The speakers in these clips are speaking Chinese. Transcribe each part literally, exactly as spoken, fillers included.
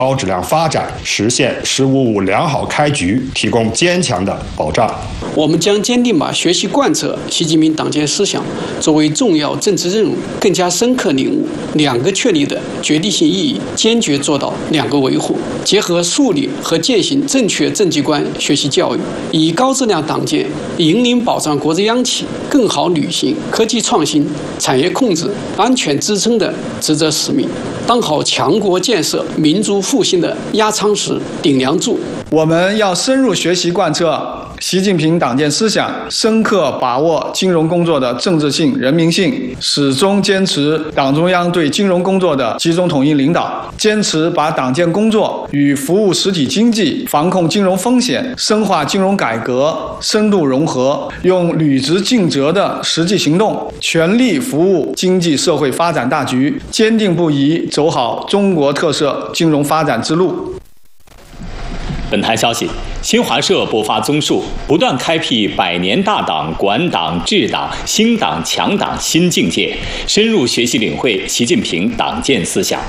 高质量发展，实现“十五五”良好开局提供坚强的保障。 我们将坚定把学习贯彻习近平党建思想作为重要政治任务，更加深刻领悟“两个确立”的决定性意义，坚决做到“两个维护”，结合树立和践行正确政绩观学习教育，以高质量党建引领保障国之央企更好履行科技创新、产业控制、安全支撑的职责使命，当好强国建设、民族复兴的压舱石、顶梁柱。 我们要深入学习贯彻习近平党建思想，深刻把握金融工作的政治性、人民性，始终坚持党中央对金融工作的集中统一领导，坚持把党建工作与服务实体经济、防控金融风险、深化金融改革深度融合，用履职尽责的实际行动，全力服务经济社会发展大局，坚定不移走好中国特色金融发展之路。 本台消息，新华社播发综述，不断开辟百年大党、管党、治党、兴党、强党新境界，深入学习领会习近平党建思想。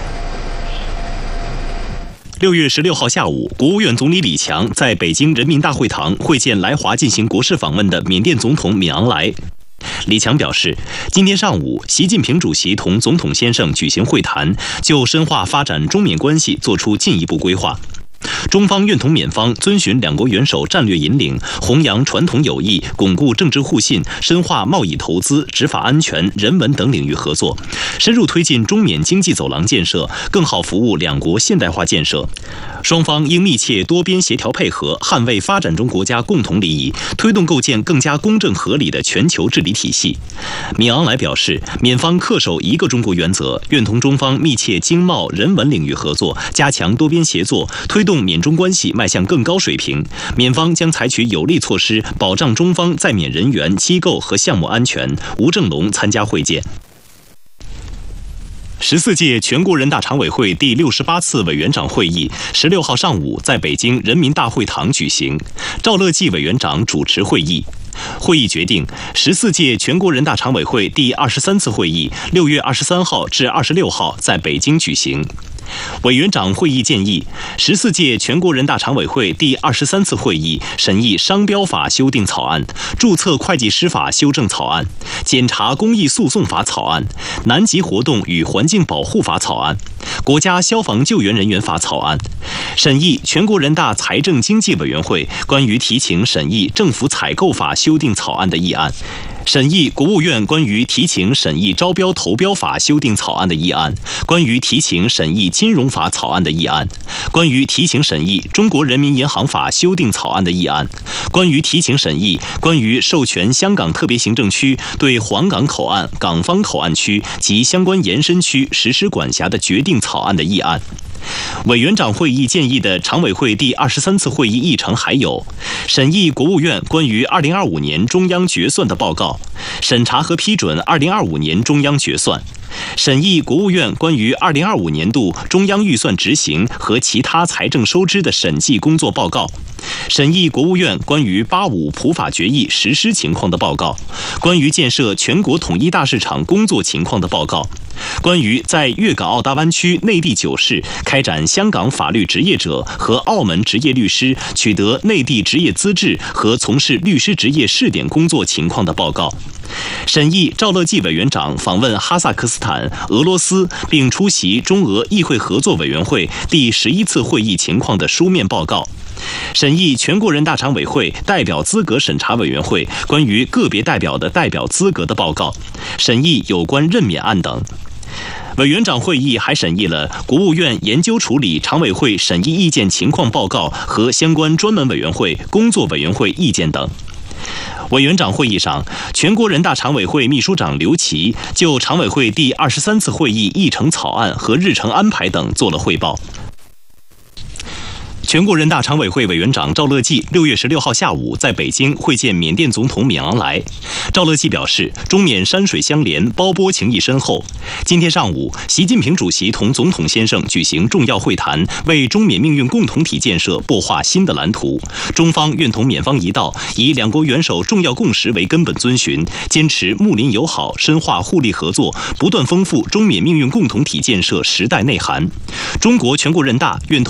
六月十六号下午，国务院总理李强在北京人民大会堂会见来华进行国事访问的缅甸总统敏昂莱。李强表示，今天上午，习近平主席同总统先生举行会谈，就深化发展中缅关系作出进一步规划。中方愿同缅方遵循两国元首战略引领，弘扬传统友谊，巩固政治互信，深化贸易投资、执法安全、人文等领域合作，深入推进中缅经济走廊建设，更好服务两国现代化建设。双方应密切多边协调配合，捍卫发展中国家共同利益，推动构建更加公正合理的全球治理体系。敏昂莱表示，缅方恪守一个中国原则，愿同中方密切经贸、人文领域合作，加强多边协作，推动缅中关系迈向更高水平。缅方将采取有力措施，保障中方在缅人员、机构和项目安全。吴正龙参加会见。十四届全国人大常委会第六十八次委员长会议十六号上午在北京人民大会堂举行，赵乐际委员长主持会议。会议决定，十四届全国人大常委会第二十三次会议六月二十三号至二十六号在北京举行。委员长会议建议，十四届全国人大常委会第二十三次会议审议商标法修订草案、注册会计师法修正草案、检察公益诉讼法草案、南极活动与环境保护法草案、国家消防救援人员法草案，审议全国人大财政经济委员会关于提请审议政府采购法修订草案的议案，审议国务院关于提请审议招标投标法修订草案的议案，关于提请审议金融法草案的议案，关于提请审议中国人民银行法修订草案的议案，关于提请审议关于授权香港特别行政区对黄港口岸、港方口岸区及相关延伸区实施管辖的决定草案的议案。委员长会议建议的常委会第二十三次会议议程还有：审议国务院关于二零二五年中央决算的报告，审查和批准二零二五年中央决算，审议国务院关于二零二五年度中央预算执行和其他财政收支的审计工作报告，审议国务院关于八五普法决议实施情况的报告，关于建设全国统一大市场工作情况的报告，关于在粤港澳大湾区内地九市开展香港法律执业者和澳门执业律师取得内地执业资质和从事律师执业试点工作情况的报告，审议赵乐际委员长访问哈萨克斯坦、俄罗斯并出席中俄议会合作委员会第十一次会议情况的书面报告，审议全国人大常委会代表资格审查委员会关于个别代表的代表资格的报告，审议有关任免案等。委员长会议还审议了国务院研究处理常委会审议意见情况报告和相关专门委员会、工作委员会意见等。委员长会议上，全国人大常委会秘书长刘奇就常委会第二十三次会议议程草案和日程安排等做了汇报。全国人大常委会委员长赵乐际六月十六号下午在北京会见缅甸总统敏昂莱。赵乐际表示，中缅山水相连，胞波情谊深厚。今天上午，习近平主席同总统先生举行重要会谈，为中缅命运共同体建设擘画新的蓝图。中方愿同缅方一道，以两国元首重要共识为根本遵循，坚持睦邻友好，深化互利合作，不断丰富中缅命运共同体建设时代内涵。中国全国人大愿同